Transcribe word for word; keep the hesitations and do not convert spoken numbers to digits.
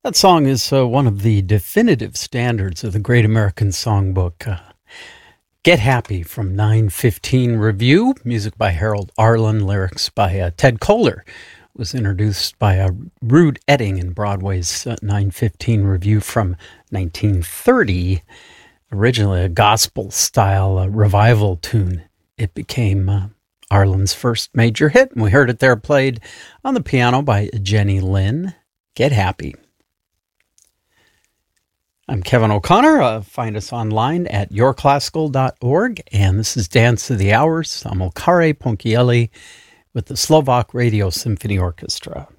That song is uh, one of the definitive standards of the Great American Songbook. Uh, Get Happy from nine fifteen Review, music by Harold Arlen, lyrics by uh, Ted Koehler. Was introduced by uh, Rude Etting in Broadway's uh, nine fifteen Review from nineteen thirty. Originally a gospel-style uh, revival tune, it became uh, Arlen's first major hit, and we heard it there played on the piano by Jenny Lynn. Get Happy. I'm Kevin O'Connor. Uh, find us online at your classical dot org, and this is Dance of the Hours. I'm Amilcare Ponchielli with the Slovak Radio Symphony Orchestra.